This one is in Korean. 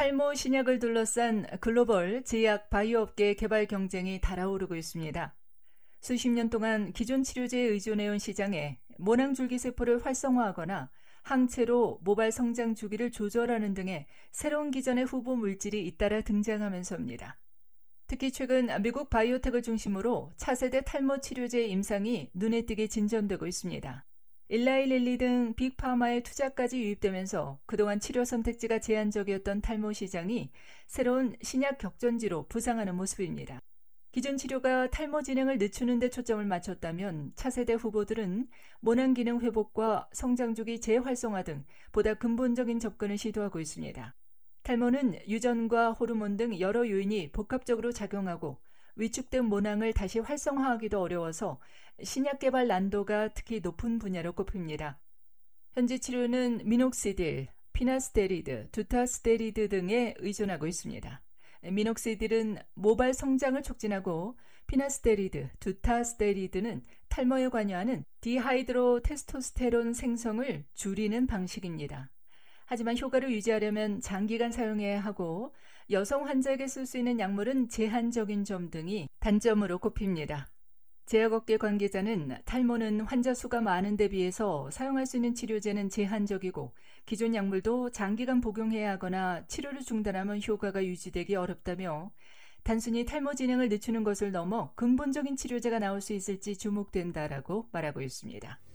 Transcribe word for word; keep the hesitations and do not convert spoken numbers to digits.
탈모 신약을 둘러싼 글로벌 제약 바이오 업계의 개발 경쟁이 달아오르고 있습니다. 수십 년 동안 기존 치료제에 의존해온 시장에 모낭줄기세포를 활성화하거나 항체로 모발 성장 주기를 조절하는 등의 새로운 기전의 후보 물질이 잇따라 등장하면서입니다. 특히 최근 미국 바이오텍을 중심으로 차세대 탈모 치료제 임상이 눈에 띄게 진전되고 있습니다. 일라이릴리 등 빅파마의 투자까지 유입되면서 그동안 치료 선택지가 제한적이었던 탈모 시장이 새로운 신약 격전지로 부상하는 모습입니다. 기존 치료가 탈모 진행을 늦추는 데 초점을 맞췄다면 차세대 후보들은 모낭 기능 회복과 성장주기 재활성화 등 보다 근본적인 접근을 시도하고 있습니다. 탈모는 유전과 호르몬 등 여러 요인이 복합적으로 작용하고 위축된 모낭을 다시 활성화하기도 어려워서 신약 개발 난도가 특히 높은 분야로 꼽힙니다. 현재 치료는 미녹시딜, 피나스테리드, 두타스테리드 등에 의존하고 있습니다. 미녹시딜은 모발 성장을 촉진하고 피나스테리드, 두타스테리드는 탈모에 관여하는 디하이드로 테스토스테론 생성을 줄이는 방식입니다. 하지만 효과를 유지하려면 장기간 사용해야 하고 여성 환자에게 쓸 수 있는 약물은 제한적인 점 등이 단점으로 꼽힙니다. 제약업계 관계자는 탈모는 환자 수가 많은 데 비해서 사용할 수 있는 치료제는 제한적이고 기존 약물도 장기간 복용해야 하거나 치료를 중단하면 효과가 유지되기 어렵다며 단순히 탈모 진행을 늦추는 것을 넘어 근본적인 치료제가 나올 수 있을지 주목된다라고 말하고 있습니다.